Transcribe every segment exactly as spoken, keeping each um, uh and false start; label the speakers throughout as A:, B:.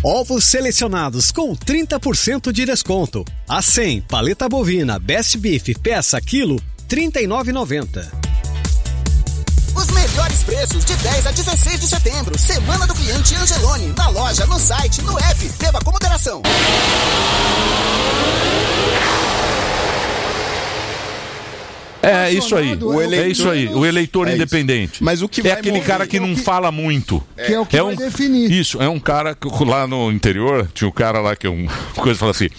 A: Ovos selecionados com trinta por cento de desconto. A cem, paleta bovina Best Beef peça quilo, trinta e nove reais e noventa centavos.
B: Os melhores preços de dez a dezesseis de setembro. Semana do Cliente Angeloni. Na loja, no site, no app. Beba com moderação.
C: É isso aí, o eleitor, é isso aí, o eleitor é independente.
D: Mas o que
C: é
D: vai
C: aquele
D: morrer,
C: cara que não
D: que...
C: fala muito.
E: Que é o que
C: é
E: vai
C: um...
E: definir.
C: Isso, é um cara que lá no interior, tinha um cara lá que é um coisa fala assim: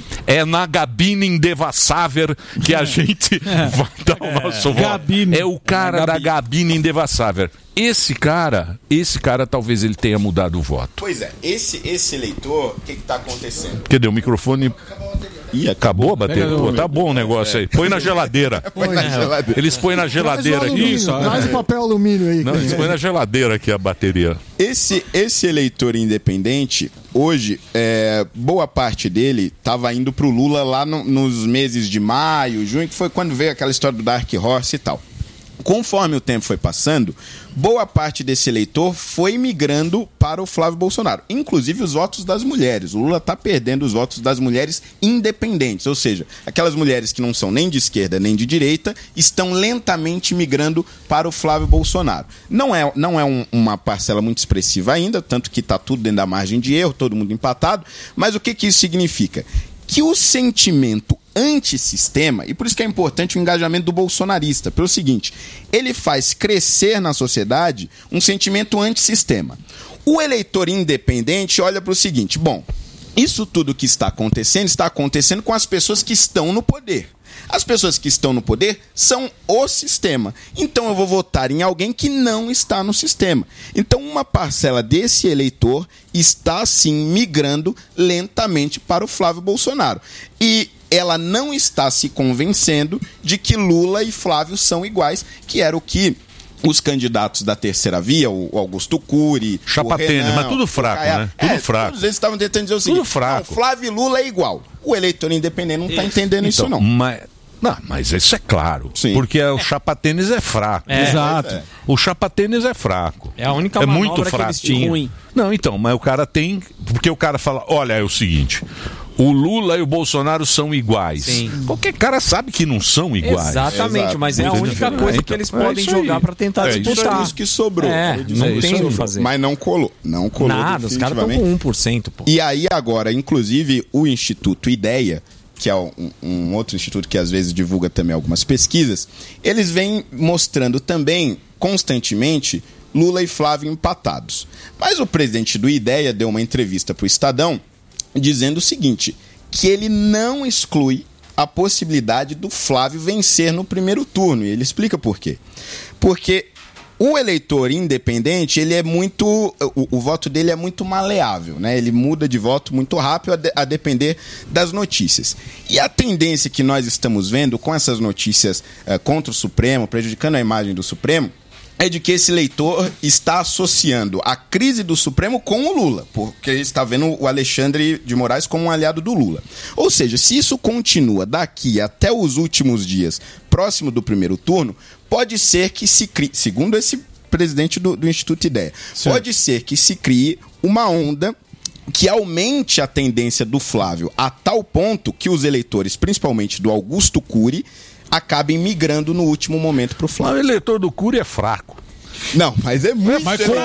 C: é na Gabina Indevassável que a gente vai dar o nosso voto.
F: Gabine.
C: É o cara
F: é
C: da Gabina Indevassável. Esse cara, esse cara talvez ele tenha mudado o voto.
D: Pois é, esse, esse eleitor, o que está acontecendo?
C: Cadê o microfone? Ih, acabou a bateria? Pô, tá bom o negócio aí. Põe na geladeira.
D: Põe na geladeira.
C: Eles põem na geladeira aqui.
E: Isso, traz o papel alumínio aí.
C: Não, eles põem na geladeira aqui a bateria.
D: Esse, esse eleitor independente, hoje, é, boa parte dele estava indo pro Lula lá no, nos meses de maio, junho, que foi quando veio aquela história do Dark Horse e tal. Conforme o tempo foi passando, boa parte desse eleitor foi migrando para o Flávio Bolsonaro. Inclusive os votos das mulheres. O Lula está perdendo os votos das mulheres independentes. Ou seja, aquelas mulheres que não são nem de esquerda nem de direita estão lentamente migrando para o Flávio Bolsonaro. Não é, não é um, uma parcela muito expressiva ainda, tanto que está tudo dentro da margem de erro, todo mundo empatado. Mas o que, que isso significa? Que o sentimento antissistema, e por isso que é importante o engajamento do bolsonarista, pelo seguinte, ele faz crescer na sociedade um sentimento antissistema. O eleitor independente olha para o seguinte: bom, isso tudo que está acontecendo, está acontecendo com as pessoas que estão no poder. As pessoas que estão no poder são o sistema. Então eu vou votar em alguém que não está no sistema. Então uma parcela desse eleitor está, sim, migrando lentamente para o Flávio Bolsonaro. E ela não está se convencendo de que Lula e Flávio são iguais, que era o que os candidatos da terceira via, o Augusto Cury,
C: Chapa
D: o Renan,
C: tênis, mas tudo fraco,
D: Caia,
C: né? Tudo
D: é,
C: fraco.
D: Todos eles estavam tentando dizer o seguinte:
C: tudo fraco.
D: Não, Flávio e Lula é igual. O eleitor independente não está entendendo
C: então,
D: isso, não.
C: Mas, não, mas isso é claro.
D: Sim.
C: Porque o chapa tênis é fraco.
F: É, Exato.
D: É.
C: O chapa tênis é fraco.
F: É a única
C: é
F: manobra
C: muito fraco.
F: que eles tinham. Ruim.
C: Não, então, mas o cara tem... Porque o cara fala, olha, é o seguinte... O Lula e o Bolsonaro são iguais.
F: Sim.
C: Qualquer cara sabe que não são iguais.
F: Exatamente,
D: Exato.
F: mas é a única
C: Então,
F: coisa
C: então,
F: que eles
C: é
F: podem
C: isso aí.
F: jogar para tentar
C: É isso
F: disputar.
D: Por isso que sobrou.
F: É, não
C: É,
F: tem o que
C: isso
F: fazer.
D: Mas não colou. Não colou.
F: Nada, os caras estão com um por cento, pô.
D: E aí agora, inclusive, o Instituto Ideia, que é um, um outro instituto que às vezes divulga também algumas pesquisas, eles vêm mostrando também, constantemente, Lula e Flávio empatados. Mas o presidente do Ideia deu uma entrevista para o Estadão dizendo o seguinte, que ele não exclui a possibilidade do Flávio vencer no primeiro turno. E ele explica por quê. Porque o eleitor independente, ele é muito, o, o voto dele é muito maleável, né? Ele muda de voto muito rápido a, de, a depender das notícias. E a tendência que nós estamos vendo com essas notícias uh, contra o Supremo, prejudicando a imagem do Supremo, é de que esse eleitor está associando a crise do Supremo com o Lula, porque ele está vendo o Alexandre de Moraes como um aliado do Lula. Ou seja, se isso continua daqui até os últimos dias, próximo do primeiro turno, pode ser que se crie, segundo esse presidente do, do Instituto Ideia, Sim. pode ser que se crie uma onda que aumente a tendência do Flávio a tal ponto que os eleitores, principalmente do Augusto Cury, acabem migrando no último momento para o Flávio.
C: Mas o eleitor do Cury é fraco.
D: Não, mas é muito
C: mas
D: eleitor.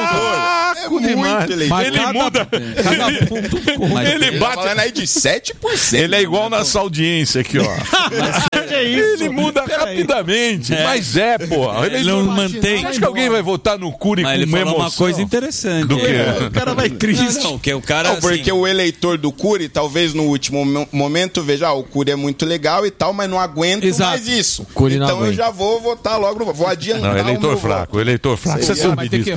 C: É muito eleitor. Ele
F: cada,
C: muda.
F: Cada ponto
C: mas ele, ele bate.
D: Falando aí de sete por cento.
C: Ele é igual nossa audiência aqui, ó.
F: Mas é isso.
C: Ele muda rapidamente. É. Mas é, pô. Ele
F: não mantém.
C: Você acha que alguém vai votar no Cury com
G: ele
C: emoção?
G: Uma coisa interessante.
C: Do quê?
F: O cara vai triste.
G: Não, não, que o cara,
D: não, porque
G: assim...
D: o eleitor do Cury, talvez no último momento, veja, ah, o Cury é muito legal e tal, mas não aguento Exato. mais isso. Então eu já vou votar logo, vou adiantar.
C: Não, eleitor fraco, eleitor fraco. Você sabe disso.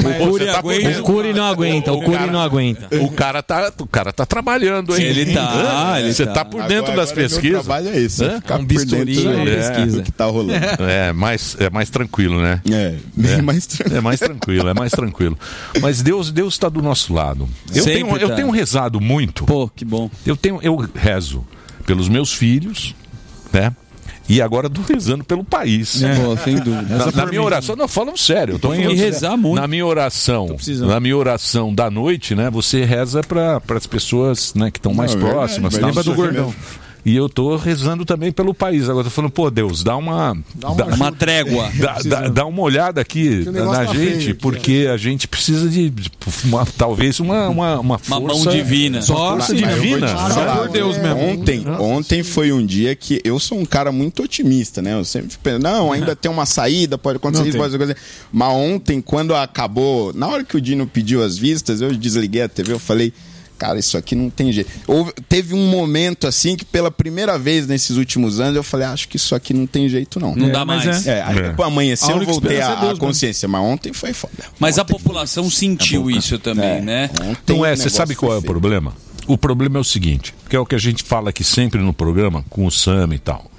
F: O Cury não aguenta, o Cury não aguenta.
C: O cara tá, o cara tá trabalhando, hein?
G: Ele tá.
C: Você tá por dentro das pesquisas.
D: O trabalho é esse,
F: é um bisturi
D: da
F: pesquisa
D: que tá rolando.
C: É, mais, é mais tranquilo, né?
D: É, bem é, mais tranquilo.
C: É mais tranquilo, é mais tranquilo. Mas Deus, Deus está do nosso lado. Eu tenho, tá. eu tenho rezado muito.
G: Pô, que bom.
C: Eu tenho, eu rezo pelos meus filhos, né? E agora estou rezando pelo país.
G: É. Pô, sem dúvida.
C: Na, na minha oração, não, falando sério. Eu tô falando
G: rezar
C: sério.
G: muito.
C: Na minha oração, na minha oração da noite, né? Você reza para as pessoas, né, que estão mais não, próximas.
E: É, lembra do gordão.
C: E eu tô rezando também pelo país. Agora tô falando, pô, Deus, dá uma...
G: Dá uma, dá, uma trégua.
C: Dá, dá, dá uma olhada aqui na tá gente, feio, porque é. a gente precisa de, de uma, talvez, uma, uma, uma força...
G: Uma mão divina.
C: Só força divina.
D: Só por Deus mesmo. Ontem, ontem foi um dia que eu sou um cara muito otimista, né? Eu sempre penso, não, ainda tem uma saída, pode acontecer isso, pode acontecer. Mas ontem, quando acabou, na hora que o Dino pediu as vistas, eu desliguei a T V, eu falei... Cara, isso aqui não tem jeito. Houve, teve um momento assim que pela primeira vez nesses últimos anos eu falei, ah, acho que isso aqui não tem jeito não.
G: Não é, dá mais.
D: É, aí depois amanheceu eu voltei a, a consciência, mas ontem foi foda.
G: Mas
D: ontem
G: a população foi... sentiu isso também, é, né?
C: Não é, você sabe qual é o problema? O problema é o seguinte, que é o que a gente fala aqui sempre no programa, com o Sam e tal.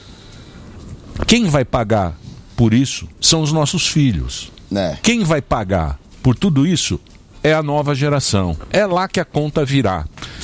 C: Quem vai pagar por isso são os nossos filhos. É. Quem vai pagar por tudo isso é a nova geração. É lá que a conta virá.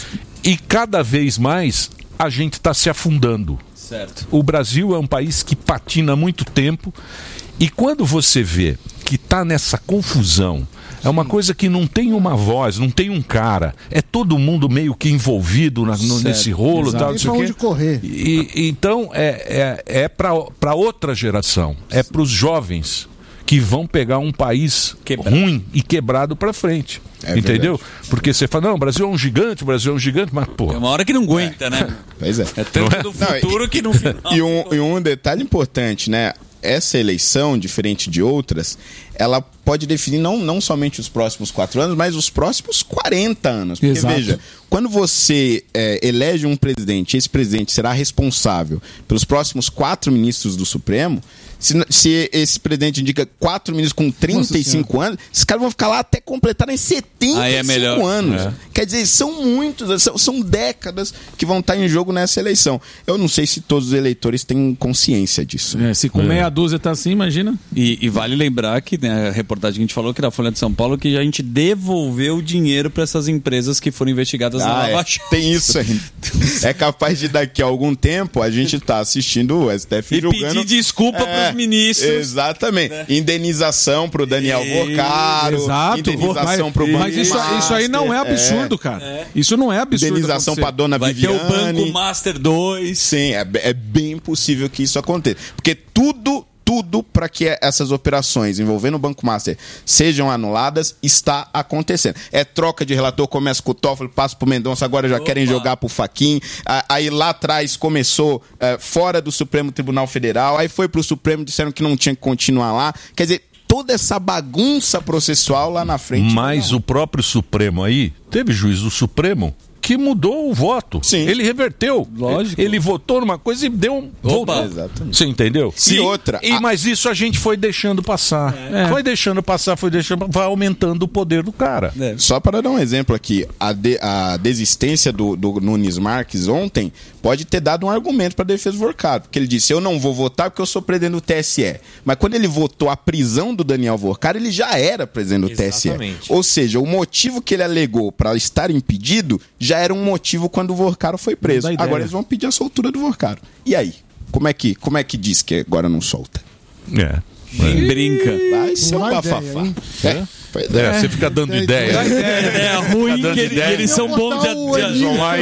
C: E cada vez mais a gente está se afundando.
G: Certo.
C: O Brasil é um país que patina há muito tempo. E quando você vê que está nessa confusão, é uma coisa que não tem uma voz, não tem um cara. É todo mundo meio que envolvido na, no, nesse rolo.
E: Exato.
C: Tal, não sei
E: pra onde correr.
C: E, então é, é, é para outra geração. É para os jovens que vão pegar um país Quebrado. ruim e quebrado para frente. É entendeu? Verdade. Porque você fala, não, o Brasil é um gigante, o Brasil é um gigante, mas pô...
G: É uma hora que não aguenta,
D: é.
G: né?
D: Pois é.
G: É tanto é? do futuro não, e, que no final...
D: E um, e um detalhe importante, né? Essa eleição, diferente de outras, ela pode definir não, não somente os próximos quatro anos, mas os próximos quarenta anos. Porque, Exato. veja, quando você é, elege um presidente, esse presidente será responsável pelos próximos quatro ministros do Supremo, se, se esse presidente indica quatro ministros com trinta e cinco anos, esses caras vão ficar lá até completarem setenta e cinco é anos. É. Quer dizer, são muitos, são, são décadas que vão estar em jogo nessa eleição. Eu não sei se todos os eleitores têm consciência disso.
H: É, se com é. meia dúzia tá assim, imagina.
G: E, e vale lembrar que, né, a reportagem que a gente falou, que da Folha de São Paulo, que a gente devolveu o dinheiro para essas empresas que foram investigadas ah, na Lava Jato.
D: É, tem isso ainda. É capaz de daqui a algum tempo a gente tá assistindo o S T F
G: e
D: julgando...
G: pedir desculpa é, pros ministros.
D: Exatamente. Né? Indenização pro Daniel Vorcaro.
H: Exato.
D: Indenização
H: mas,
D: pro Banco
H: Mas isso, isso aí não é absurdo, é. cara. É. Isso não é absurdo.
D: Indenização pra dona
G: Vai
D: Viviane.
G: Vai ter o Banco Master dois.
D: Sim, é, é bem possível que isso aconteça. Porque tudo... Tudo para que essas operações envolvendo o Banco Master sejam anuladas está acontecendo. É troca de relator, começa com o Toffoli, passa para o Mendonça, agora já Opa. querem jogar para o Fachin. Aí lá atrás começou uh, fora do Supremo Tribunal Federal, aí foi para o Supremo, disseram que não tinha que continuar lá. Quer dizer, toda essa bagunça processual lá na frente.
C: Mas não. O próprio Supremo aí, teve juiz do Supremo que mudou o voto.
D: Sim.
C: Ele reverteu.
G: Lógico.
C: Ele votou numa coisa e deu um...
G: Opa.
D: Exatamente.
C: Você entendeu?
D: Sim. E outra...
C: E,
D: a...
C: Mas isso a gente foi deixando passar. É. Foi deixando passar, foi deixando... Vai aumentando o poder do cara.
D: É. Só para dar um exemplo aqui, a, de, a desistência do, do Nunes Marques ontem pode ter dado um argumento para a defesa do Vorcaro. Porque ele disse, eu não vou votar porque eu sou presidente do T S E. Mas quando ele votou a prisão do Daniel Vorcaro, ele já era presidente do
F: Exatamente.
D: T S E. Ou seja, o motivo que ele alegou para estar impedido já era um motivo quando o Vorcaro foi preso. Agora eles vão pedir a soltura do Vorcaro. E aí? Como é que, como é que diz que agora não solta?
C: É.
G: Nem brinca.
D: Vai ser um bafafá.
C: É. É, você fica dando ideia.
G: É ruim que ele, eles são bons de
C: ajudar.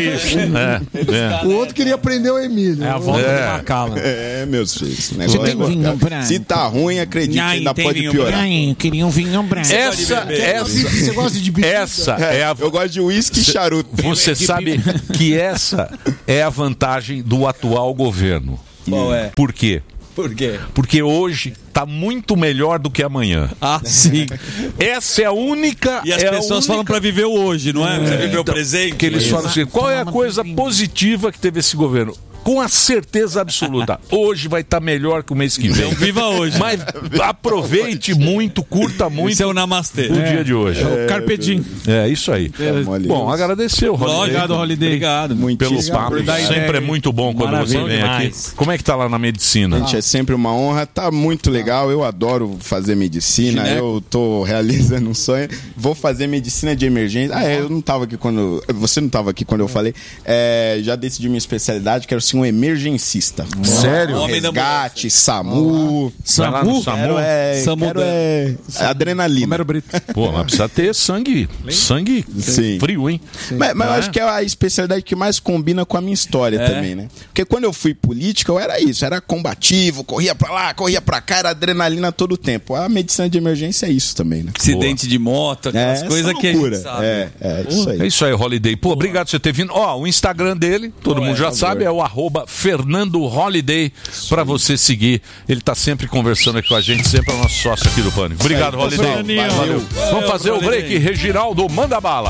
E: O outro queria prender o Emílio.
F: É a volta é. do Macala.
D: É, meus filhos.
E: Você tem vinho branco?
D: Se tá ruim, acredite, ainda pode piorar.
E: Eu queria um vinho branco.
C: Essa, essa,
E: você gosta de bebida?
C: Essa é a...
D: Eu gosto de uísque e charuto.
C: Você sabe que essa é a vantagem do atual governo.
G: Qual é?
C: Por quê?
G: Por quê?
C: Porque hoje tá muito melhor do que amanhã.
G: Ah, sim.
C: Essa é a única...
G: E as
C: é
G: pessoas
C: única...
G: falam para viver o hoje, não é? Pra viver o presente.
C: Que eles falam assim, qual é a coisa positiva que teve esse governo? Com a certeza absoluta, hoje vai estar tá melhor que o mês que vem.
G: Então viva hoje.
C: Mas aproveite muito, curta muito
G: Seu namastê.
C: o é. dia de hoje.
H: É, Carpe diem.
C: É, isso aí. É. Bom, agradecer o Holiday.
H: Obrigado, Holiday.
G: Obrigado.
C: Muito pelos papos. Sempre é muito bom quando Maravilha. você vem aqui. Como é que tá lá na medicina?
D: Gente, é sempre uma honra. Tá muito legal. Eu adoro fazer medicina. Chineco. Eu tô realizando um sonho. Vou fazer medicina de emergência. Ah, é, eu não tava aqui quando... Você não tava aqui quando eu falei. É, já decidi minha especialidade. Quero ser assim, um emergencista.
C: Sério?
D: Resgate, SAMU.
C: Vai lá no SAMU.
D: Quero é,
G: SAMU
D: quero é adrenalina.
H: Romero Brito.
C: Pô, mas precisa ter sangue, sangue
D: Sim.
C: frio, hein?
D: Mas, mas eu
C: Não
D: acho
C: é?
D: que é a especialidade que mais combina com a minha história
G: É.
D: também, né? Porque quando eu fui político, eu era isso, era combativo, corria pra lá, corria pra cá, era adrenalina todo o tempo. A medicina de emergência é isso também, né?
G: Acidente de moto, aquelas
D: É,
G: coisas
D: essa
G: que a
D: loucura.
G: gente sabe.
D: É, é isso aí.
C: É isso aí, Holiday. Pô, obrigado por você ter vindo. Ó, o Instagram dele, todo mundo já sabe, é o arroba Fernando Holiday, pra você seguir. Ele tá sempre conversando aqui com a gente, sempre é o nosso sócio aqui do Pânico. Obrigado, Holiday.
D: Valeu.
C: Vamos fazer o break. Reginaldo, manda bala.